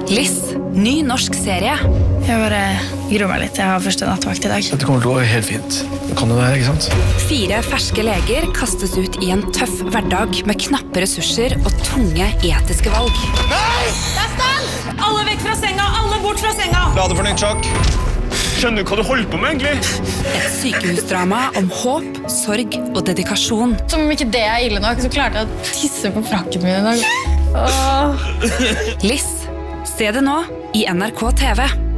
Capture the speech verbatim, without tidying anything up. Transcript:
Liss, ny norsk serie. Jeg bare gruer meg litt. Jeg har første nattvakt i dag. Dette kommer til å gå helt fint. Det kan jo det, ikke sant? Fire ferske leger kastes ut i en tøff hverdag med knappe ressurser og tunge etiske valg. Nei! Det er stans! Alle vekk fra senga! Alle bort fra senga! Lade for nytt sjokk. Skjønner du hva du holder på med, egentlig? Et sykehusdrama om håp, sorg og dedikasjon. Som om ikke det er ille nok, så klarte jeg å tisse på frakken min i dag. Åh. Liss, se det nå i N R K T V.